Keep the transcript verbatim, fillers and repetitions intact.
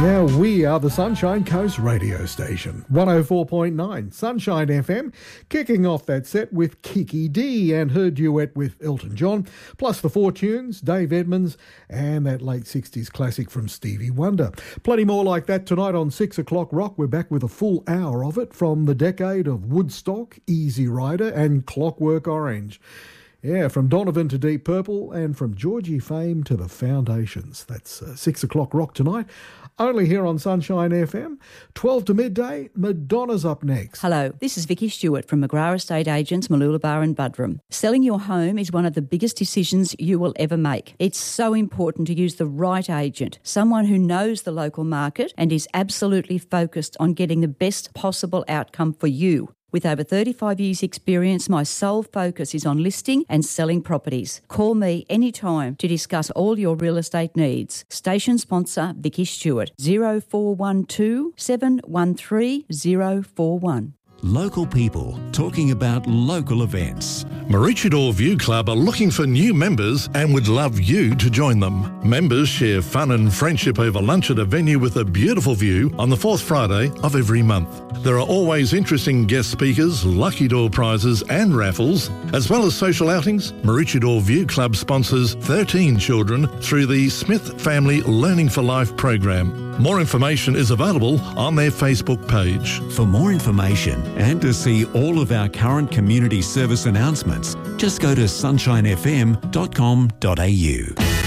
Yeah, we are the Sunshine Coast radio station, one oh four point nine Sunshine F M, kicking off that set with Kiki D and her duet with Elton John, plus the Fortunes, Dave Edmunds, and that late sixties classic from Stevie Wonder. Plenty more like that tonight on six o'clock Rock. We're back with a full hour of it from the decade of Woodstock, Easy Rider, and Clockwork Orange. Yeah, from Donovan to Deep Purple and from Georgie fame to the Foundations. That's uh, six o'clock Rock tonight, only here on Sunshine F M. twelve to midday, Madonna's up next. Hello, this is Vicky Stewart from McGrath Estate Agents, Mooloolaba and Buderim. Selling your home is one of the biggest decisions you will ever make. It's so important to use the right agent, someone who knows the local market and is absolutely focused on getting the best possible outcome for you. With over thirty-five years experience, my sole focus is on listing and selling properties. Call me anytime to discuss all your real estate needs. Station sponsor Vicky Stewart, zero four one two, seven one three, zero four one. Local people talking about local events. Maroochydore View Club are looking for new members and would love you to join them. Members share fun and friendship over lunch at a venue with a beautiful view on the fourth Friday of every month. There are always interesting guest speakers, lucky door prizes and raffles, as well as social outings. Maroochydore View Club sponsors thirteen children through the Smith Family Learning for Life program. More information is available on their Facebook page. For more information and to see all of our current community service announcements, just go to sunshine f m dot com dot a u.